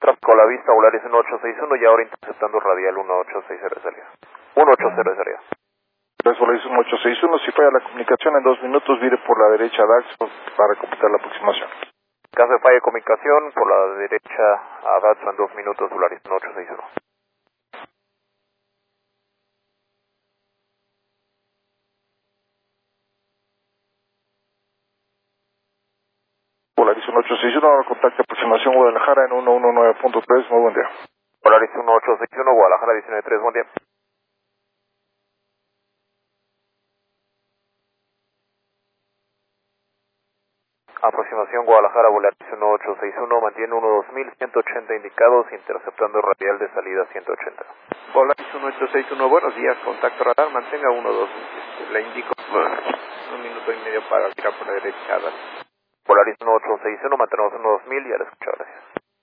Tráfico a la vista, Volaris 1861 y ahora interceptando radial 1860 de salida. 180 de salida. Entonces Volaris 1861, si falla la comunicación en 2 minutos, vire por la derecha a Daxo para completar la aproximación. Caso de falla de comunicación, por la derecha a Datsun en 2 minutos, Volaris 1861. Volaris 1861, ahora contacto aproximación Guadalajara en 119.3, muy buen día. Volaris 1861, Guadalajara 193, buen día. Aproximación Guadalajara, Volaris 1861, mantiene 12180 indicados, interceptando radial de salida 180. Volaris 1861, buenos días, contacto radar, mantenga 12, le indico 1 minuto y medio para girar por la derecha. Volaris 1861, mantenemos 12000, ya lo escucho, gracias.